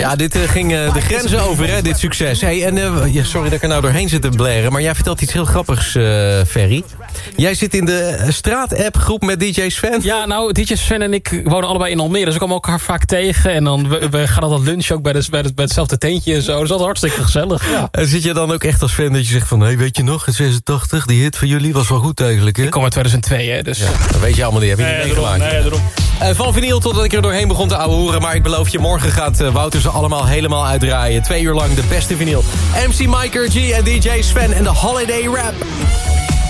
Ja, dit ging de grenzen over, hè, dit succes. Hey, en sorry dat ik er nou doorheen zit te blaren, maar jij vertelt iets heel grappigs, Ferry. Jij zit in de straat-app-groep met DJ Sven? Ja, nou, DJ Sven en ik wonen allebei in Almere, dus we komen elkaar vaak tegen. En dan we gaan altijd lunchen ook bij hetzelfde tentje en zo. Dat is altijd hartstikke gezellig. Ja. En zit je dan ook echt als fan dat je zegt van... hey, weet je nog, in 86, die hit van jullie was wel goed eigenlijk, hè? Ik kom uit 2002, hè, dus... Ja, dat weet je allemaal niet, heb je niet meegemaakt. Nee, daarom. Van vinyl totdat ik er doorheen begon te ouwehoeren. Maar ik beloof je, morgen gaat Wouter ze allemaal helemaal uitdraaien. 2 uur lang de beste vinyl. MC Mike G en DJ Sven en de Holiday Rap.